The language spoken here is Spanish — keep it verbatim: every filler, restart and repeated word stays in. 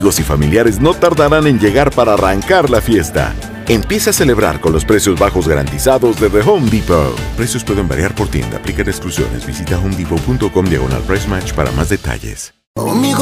Amigos y familiares no tardarán en llegar para arrancar la fiesta. Empieza a celebrar con los precios bajos garantizados de The Home Depot. Precios pueden variar por tienda. Aplican exclusiones. Visita homedepot punto com diagonal price match para más detalles.